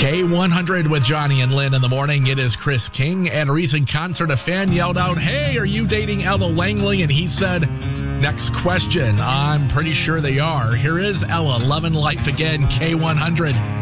K100 with Johnny and Lynn in the morning. It is Chris King. At a recent concert, a fan yelled out, "Hey, are you dating Ella Langley?" And he said, "Next question." I'm pretty sure they are. Here is Ella, Love and Life again, K100.